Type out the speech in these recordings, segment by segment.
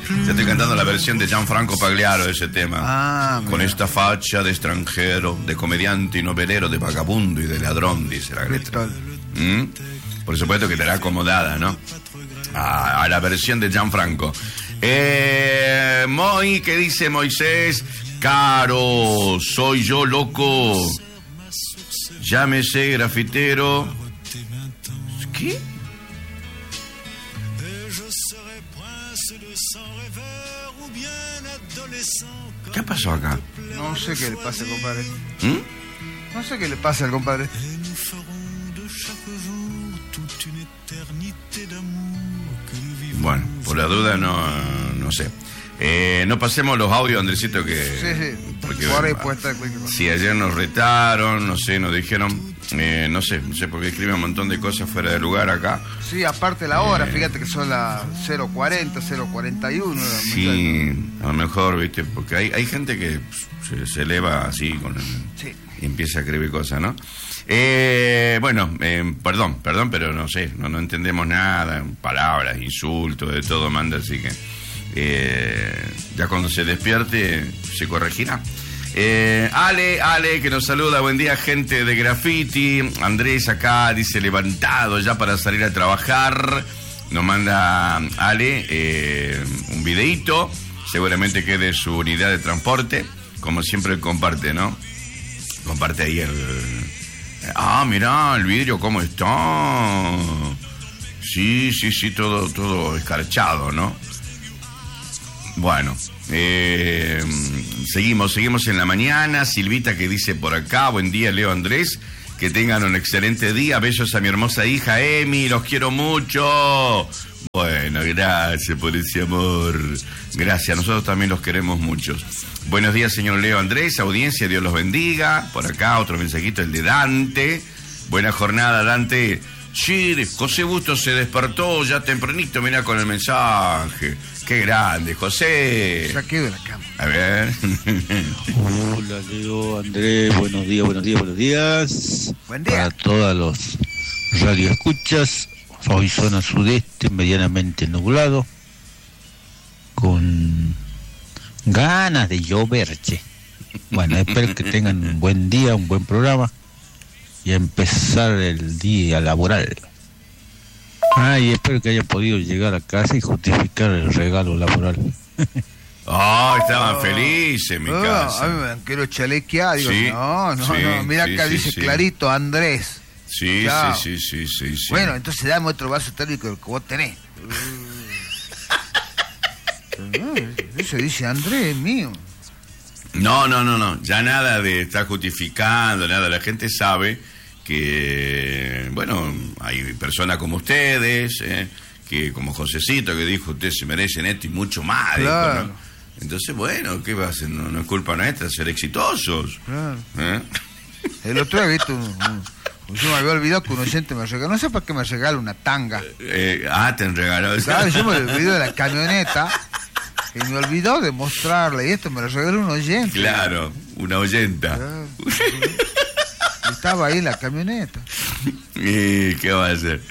Ya estoy cantando la versión de Gianfranco Pagliaro de ese tema. Con esta facha de extranjero, de comediante y novelero, de vagabundo y de ladrón, dice la letra. Por supuesto que te la acomodada, ¿no? A la versión de Gianfranco. Moy, ¿qué dice Moisés? Caro, soy yo, loco. Llámese grafitero. ¿Qué? ¿Qué pasó acá? No sé qué le pasa al compadre. No sé qué le pasa al compadre. Bueno, por la duda no sé. No pasemos los audios, Andresito, que... Sí. Porque, por ahí puede estar. Si ayer nos retaron, no sé, nos dijeron... no sé, porque escriben un montón de cosas fuera de lugar acá. Sí, aparte la hora, fíjate que son las 0:40, 0:41. Sí, a lo mejor, viste, porque hay gente que se eleva así sí. Y empieza a escribir cosas, ¿no? Bueno, perdón, pero no sé, no entendemos nada, palabras, insultos, de todo manda, así que ya cuando se despierte se corregirá. Ale, que nos saluda, buen día, gente de Graffiti. Andrés acá dice levantado ya para salir a trabajar. Nos manda Ale un videíto, seguramente que de su unidad de transporte, como siempre comparte, ¿no? Comparte ahí mirá el vidrio cómo está. Sí, todo escarchado, ¿no? Bueno, seguimos en la mañana. Silvita que dice por acá, buen día Leo, Andrés, que tengan un excelente día, besos a mi hermosa hija Emi, los quiero mucho. Bueno, gracias por ese amor, gracias, nosotros también los queremos mucho. Buenos días señor Leo, Andrés, audiencia, Dios los bendiga. Por acá otro mensajito, el de Dante. Buena jornada, Dante. Sí, José Bustos se despertó ya tempranito, mirá con el mensaje. Qué grande, José. Saqueo de la cama. A ver. Hola, Leo, Andrés, buenos días. Buen día. Para todos los radioescuchas, hoy zona sudeste, medianamente nublado, con ganas de llover, che. Bueno, espero que tengan un buen día, un buen programa y empezar el día laboral. Y espero que hayan podido llegar a casa y justificar el regalo laboral. Estaban felices en mi casa. A mí me quiero chalequear. Digo, sí, no. Mira acá dice clarito Andrés. Sí. Bueno, entonces dame otro vaso térmico que vos tenés. Eso dice Andrés, mío. No. Ya nada de estar justificando, nada. La gente sabe que, bueno, hay personas como ustedes, que como Josecito que dijo, ustedes se merecen esto y mucho más. Claro. Dijo, ¿no? Entonces, bueno, ¿qué va a hacer? No es culpa nuestra ser exitosos. Claro. El otro día, viste, yo me había olvidado que un oyente me regaló, no sé por qué me regaló una tanga. Te regaló. ¿Sabes? Yo me olvidé de la camioneta y me olvidó de mostrarle, y esto me lo regaló un oyente. Claro, una oyenta. Claro. Estaba ahí en la camioneta. ¿Y qué va a hacer?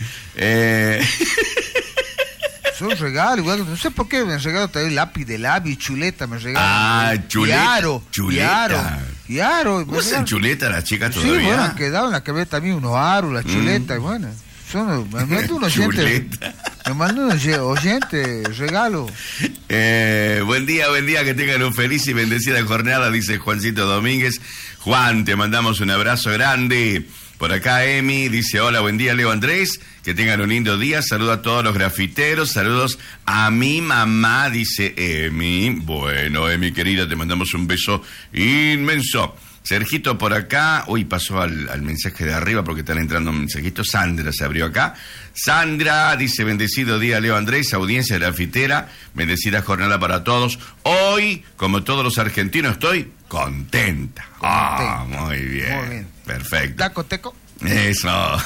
Es un regalo, igual, no sé por qué me regaló también lápiz de labio y chuleta, me regaló. Chuleta. Y aro. ¿Cómo hacen chuleta las chicas todavía? Sí, bueno, han quedado en la camioneta también unos aros, las chuletas, y bueno. Me mandó un oyente. Me mandó un oyente regalo. Buen día, que tengan un feliz y bendecida jornada, dice Juancito Domínguez. Juan, te mandamos un abrazo grande. Por acá Emi dice, hola, buen día Leo, Andrés, que tengan un lindo día, saludo a todos los grafiteros, saludos a mi mamá, dice Emi. Bueno, Emi querida, te mandamos un beso inmenso. Sergito por acá, pasó al mensaje de arriba porque están entrando mensajitos. Sandra se abrió acá. Sandra dice, bendecido día Leo, Andrés, audiencia grafitera, bendecida jornada para todos. Hoy, como todos los argentinos, estoy contenta. Muy bien. Perfecto. ¿Taco-teco? Eso.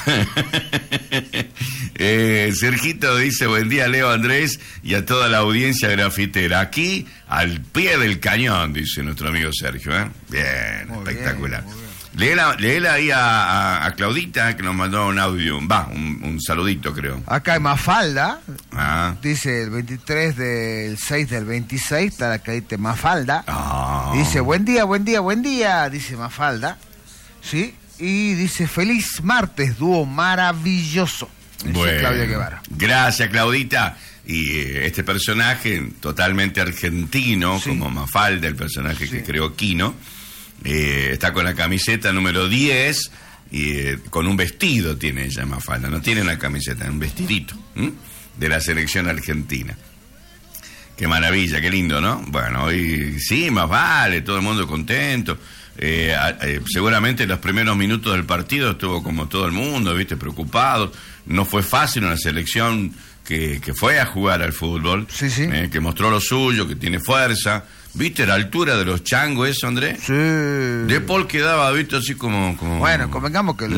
Sergito dice, buen día Leo, Andrés, y a toda la audiencia grafitera. Aquí, al pie del cañón, dice nuestro amigo Sergio. Bien, muy espectacular. Bien. Léela ahí a Claudita, que nos mandó un audio, un saludito, creo. Acá hay Mafalda, Ah. dice el 23 del 6 del 26, está la caída Mafalda. Ah. Dice, buen día, dice Mafalda. ¿Sí? Y dice, feliz martes, dúo maravilloso. Dice Bueno, Claudia Guevara. gracias, Claudita. Y este personaje totalmente argentino, Sí. como Mafalda, el personaje Sí. que creó Quino, está con la camiseta número 10 y con un vestido tiene ella, Mafalda. No tiene una camiseta, un vestidito, ¿m? De la selección argentina. Qué maravilla, qué lindo, ¿no? Bueno, hoy sí, más vale, todo el mundo contento. Seguramente los primeros minutos del partido estuvo como todo el mundo, ¿viste? Preocupado. No fue fácil una selección que fue a jugar al fútbol, Sí, sí. que mostró lo suyo, que tiene fuerza. ¿Viste la altura de los changos eso, Andrés? Sí. De Paul quedaba, ¿viste? Así como... Bueno, convengamos que,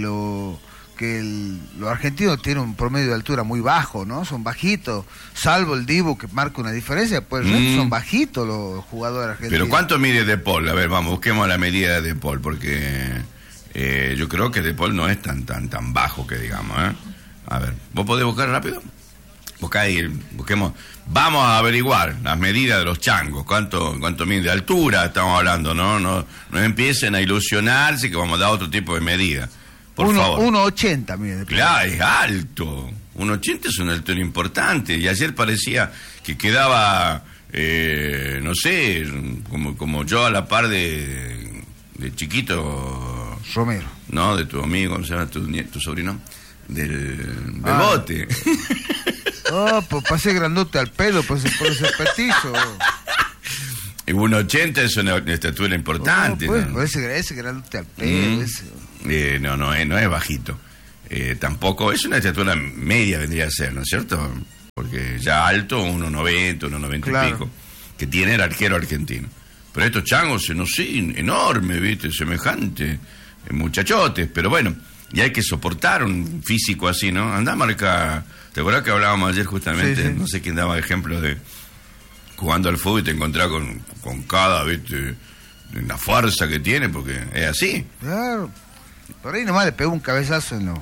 los argentinos tienen un promedio de altura muy bajo, ¿no? Son bajitos, salvo el Dibu que marca una diferencia, pues son bajitos los jugadores argentinos. Pero ¿cuánto mide De Paul? A ver, vamos, busquemos la medida de De Paul, porque yo creo que De Paul no es tan bajo que digamos, ¿eh? A ver, ¿vos podés buscar rápido? Buscá ahí, busquemos. Vamos a averiguar las medidas de los changos, cuánto mide de altura estamos hablando, ¿no? No empiecen a ilusionarse que vamos a dar otro tipo de medida. Por favor. 1,80 mide. Claro, es alto. 1,80 es una altura importante. Y ayer parecía que quedaba, no sé, como yo a la par de chiquito. Romero. No, de tu amigo, ¿cómo se llama tu sobrino? Del Bebote. Oh, pues pasé grandote al pelo, pues por ese petizo. Y 1,80 es una estatura importante. Pues, ¿no? pues ese grandote al pelo. No es bajito. Tampoco, es una estatura media vendría a ser, ¿no es cierto? Porque ya alto, 1,90, 1,90 Claro. y pico, que tiene el arquero argentino. Pero estos changos, no sé, enormes, ¿viste? Semejante, muchachotes, pero bueno, y hay que soportar un físico así, ¿no? Andá a marcar, ¿te acuerdas que hablábamos ayer justamente? Sí, sí. No sé quién daba ejemplos de jugando al fútbol y te encontrás con cada, ¿viste? La fuerza que tiene, porque es así. Claro. Por ahí nomás le pegó un cabezazo en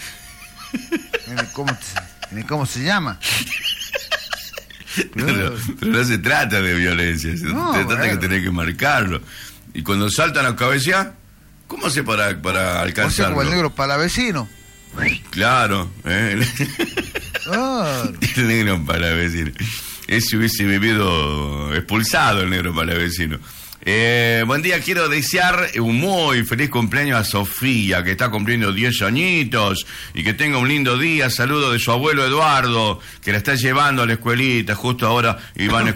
el ¿cómo se llama? Pero no se trata de violencia, se trata de que tenés que marcarlo. Y cuando saltan a cabecear, ¿cómo hace para O sea, alcanzarlo? como el negro palavecino. Claro, Claro. el negro palavecino. Ese hubiese vivido expulsado el negro palavecino. Buen día, quiero desear un muy feliz cumpleaños a Sofía, que está cumpliendo 10 añitos, y que tenga un lindo día. Saludo de su abuelo Eduardo, que la está llevando a la escuelita justo ahora, y van